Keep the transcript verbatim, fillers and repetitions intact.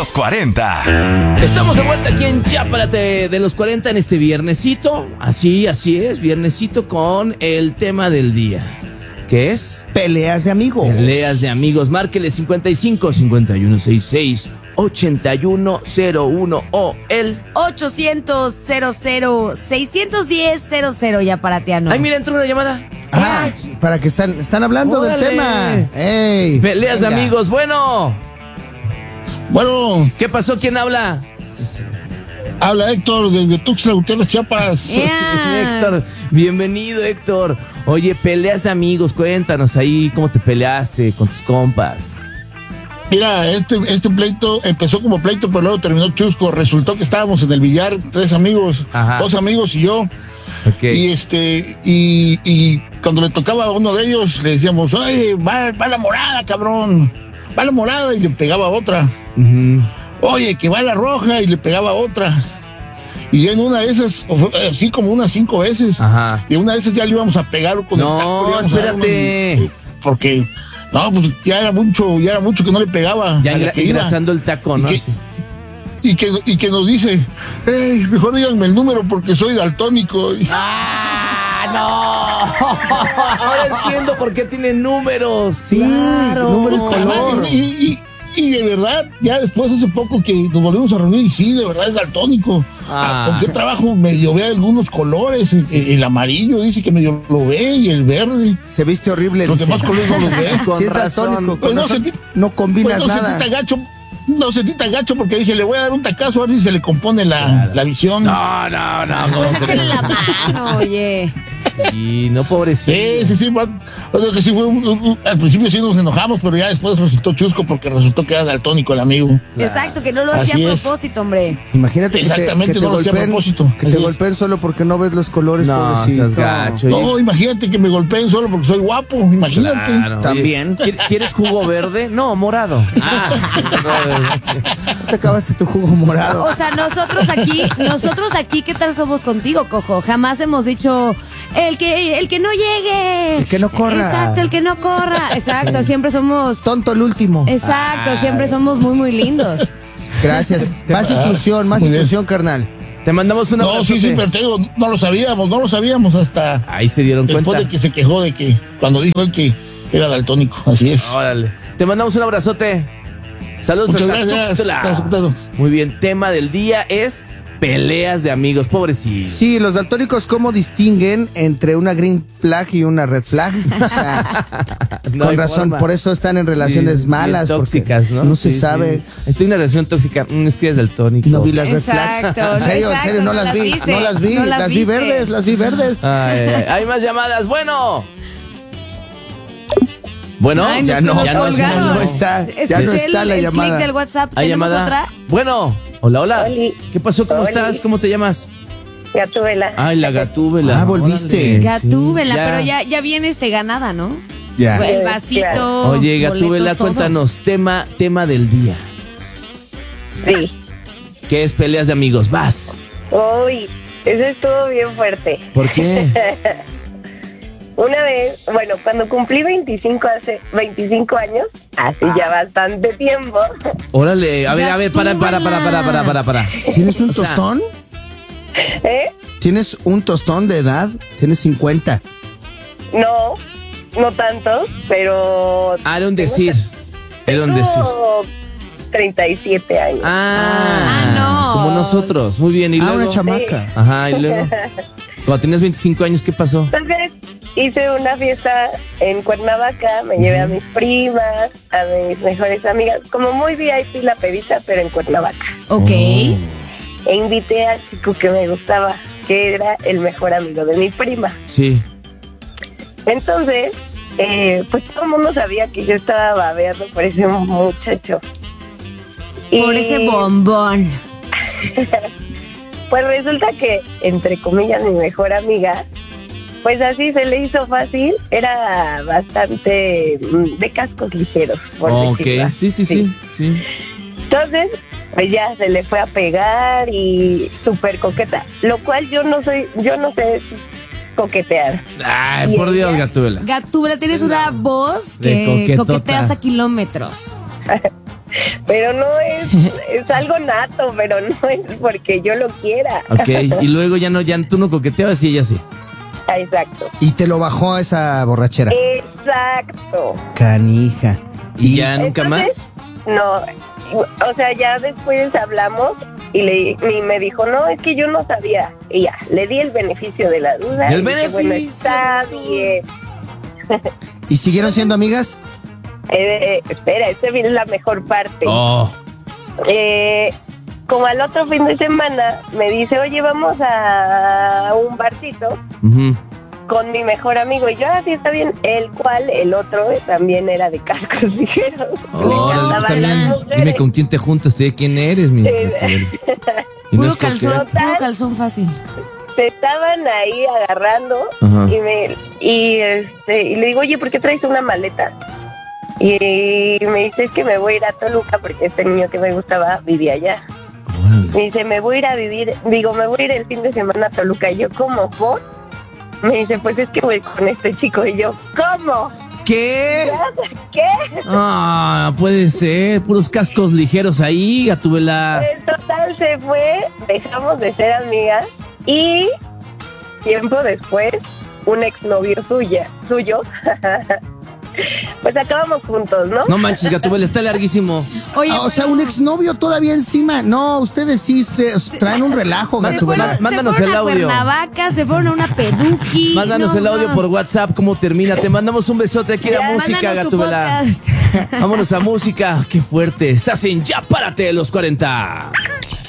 los cuarenta. Estamos de vuelta aquí en Chápalate de los cuarenta en este viernesito. Así, así es, viernesito con el tema del día. ¿Qué es? Peleas de amigos. Peleas de amigos. Márquele cincuenta y cinco, cincuenta y uno sesenta y seis, ochenta y uno cero uno o el ochocientos cero cero seiscientos diez cero cero ya para Tiano. Ay, mira, entró una llamada. Ah, para que están, están hablando Órale. del tema. Ey, Peleas venga. de amigos. Bueno, Bueno, ¿qué pasó? ¿Quién habla? habla Héctor desde Tuxtla Gutiérrez, Chiapas. Yeah. Héctor, bienvenido, Héctor. Oye, peleas de amigos, cuéntanos ahí cómo te peleaste con tus compas. Mira, este, este pleito empezó como pleito, pero luego terminó chusco. Resultó que estábamos en el billar, tres amigos, Ajá. dos amigos y yo. Okay. Y este, y, y cuando le tocaba a uno de ellos, le decíamos, oye, va, va la morada, cabrón. Va la morada, y le pegaba a otra. Uh-huh. Oye, que va la roja, y le pegaba a otra. Y en una de esas, así como unas cinco veces, Ajá. y una de esas ya le íbamos a pegar con No, el taco. le íbamos a dar espérate. unos- porque, no, pues ya era mucho, ya era mucho que no le pegaba. Ya a la engra- que iba. engrasando el taco, ¿no? Y que, Sí. y que, y que nos dice, hey, mejor díganme el número porque soy daltónico. Y- ¡Ah, no! Ahora entiendo por qué tiene números. Sí, claro. número y color. Y, y, y de verdad, ya después hace poco que nos volvimos a reunir y sí, de verdad es daltónico. Ah. ¿Con qué trabajo medio ve algunos colores? El, el amarillo dice que medio lo ve y el verde. Se viste horrible. Los dice. demás colores no los ve. Con Si es razón. daltónico, Pues con no razón, sentí- no combinas Pues no nada. sentí tan gacho, no sentí tan gacho porque dije, le voy a dar un tacazo a ver si se le compone la, Claro. la visión. No, no, no. no, Pues échale la mano, oye. Sí, no, pobrecito. Sí, sí, sí, va- o sea que sí fue un- un- un- al principio sí nos enojamos, pero ya después resultó chusco porque resultó que era daltónico el amigo. Exacto, que no lo Así hacía a es. propósito, hombre. Imagínate que te, Exactamente, que te no lo hacía a golpeen, propósito. que Así te es. golpeen solo porque no ves los colores, No, pobrecito. seas gacho. Oye. No, imagínate que me golpeen solo porque soy guapo, imagínate. Claro. También. Oye, ¿quier- ¿Quieres jugo verde? No, morado. Ah, No te acabaste tu jugo morado. O sea, nosotros aquí, nosotros aquí, ¿qué tal somos contigo, cojo? Jamás hemos dicho el que, el que no llegue. El que no corra. Exacto, el que no corra. Exacto, siempre somos. Tonto el último. Exacto, siempre somos muy, muy lindos. Gracias. Más inclusión, más Muy bien. inclusión, carnal. Te mandamos una No, sí, sí, pero te digo, no lo sabíamos, no lo sabíamos hasta Ahí se dieron después cuenta. de que se quejó de que, cuando dijo él que era daltónico, así es. Órale. Te mandamos un abrazote. Saludos Muchas hasta gracias. Tuxtla. Estamos escuchando. Muy bien, tema del día es peleas de amigos, pobrecito. Sí, los daltónicos, ¿cómo distinguen entre una green flag y una red flag? O sea, No hay con razón, forma. por eso están en relaciones Sí, malas. bien porque tóxicas, ¿no? No se Sí, sabe. sí. Estoy en una relación tóxica. Mm, es que es daltónico. No vi las red flags. Exacto, En serio, en exacto, serio, no, no las las vi. viste, No las vi. no las las vi viste. verdes, las vi verdes. Ay, ay, ay. Hay más llamadas. Bueno. Bueno, Ay, ya nos no, ya no, colgaron. ya no está, ya Escuché no está el, la el llamada. clic del WhatsApp. ¿Hay ¿Tenemos llamada? otra? Bueno, hola, hola. Oli. ¿Qué pasó? ¿Cómo Oli. estás? ¿Cómo te llamas? Gatúbela. Ay, la gatúbela. Ah, volviste. Órale. Gatúbela, Sí, pero ya, ya viene este ganada, ¿no? Ya. Sí. El vasito. claro. Oye, Gatúbela, boletos, todo. cuéntanos, tema, tema del día. Sí. ¿Qué es peleas de amigos? Vas. Uy, eso estuvo bien fuerte. ¿Por qué? Una vez, bueno, cuando cumplí veinticinco, hace veinticinco años, así ya bastante tiempo. Órale, a ver, a ver, para, para, para, para, para, para, para. ¿Tienes un O sea, tostón? ¿Eh? ¿Tienes un tostón de edad? Tienes cincuenta. No, no tanto, pero... Ah, era un decir. Era un decir. Tengo treinta y siete años. Ah, Ah, no. Como nosotros. Muy bien, y Ah, luego. una chamaca. Ajá, y luego. Cuando tenías veinticinco años, ¿qué pasó? Entonces hice una fiesta en Cuernavaca, me llevé a mis primas, a mis mejores amigas, como muy V I P la pedita, pero en Cuernavaca. Ok. Oh. E invité al chico que me gustaba, que era el mejor amigo de mi prima. Sí. Entonces, eh, pues todo el mundo sabía que yo estaba babeando por ese muchacho. Por Y, ese bombón. Pues resulta que, entre comillas, mi mejor amiga, pues así se le hizo fácil, era bastante mm, de cascos ligeros, por Ok, decirlo sí, sí, sí, sí. Entonces, pues ya se le fue a pegar y súper coqueta, lo cual yo no soy, yo no sé coquetear. Ay, ¿Y por Dios, ella? Gatúbela. Gatúbela, tienes una voz De que coquetota. coqueteas a kilómetros. Pero no es, es algo nato, pero no es porque yo lo quiera. Ok, y luego ya no, ya tú no coqueteabas y ella sí. Ah, exacto. Y te lo bajó esa borrachera. Exacto. Canija. ¿Y ya nunca Entonces, más? No, o sea, ya después hablamos y, le, y me dijo, no, es que yo no sabía. Y ya, le di el beneficio de la duda. El y dije, beneficio bueno, está de la duda. bien. ¿Y siguieron siendo amigas? Eh, eh, espera, esta viene la mejor parte. Oh. Eh, como al otro fin de semana me dice, oye, vamos a un barcito Ujú. con mi mejor amigo. Y yo, ah, sí, está bien. El cual, el otro, también era de cascos ligeros. Le Órale, encantaban está las bien. mujeres. Dime con quién te juntas, te quién eres, mi Eh, Gatubela. Y no Puro es calzón, coqueta. puro calzón fácil. Se estaban ahí agarrando Ajá. y me y este y le digo, oye, ¿por qué traes una maleta? Y me dice, es que me voy a ir a Toluca porque este niño que me gustaba vivía allá. Órale. Me dice, me voy a ir a vivir, digo, me voy a ir el fin de semana a Toluca. Y yo, ¿cómo? ¿Por? Me dice, pues es que voy con este chico. Y yo, ¿cómo? ¿Qué? ¿Qué? Ah, puede ser. Puros cascos ligeros ahí, Gatubela. En total se fue, dejamos de ser amigas y tiempo después un exnovio suya, suyo, pues acabamos juntos, ¿no? No manches, Gatubela, está larguísimo. Oye, Ah, o sea, pero un exnovio todavía encima. No, ustedes sí se traen un relajo, Ma- se Gatubela. fueron, Mándanos se fueron el a audio. Cuernavaca, se fueron a una peduqui. Mándanos no, el audio no. por WhatsApp, cómo termina. Te mandamos un besote aquí a Ya, música, Mándanos tu Gatubela. podcast. Vámonos a música. Qué fuerte. Estás en Ya Párate de los cuarenta.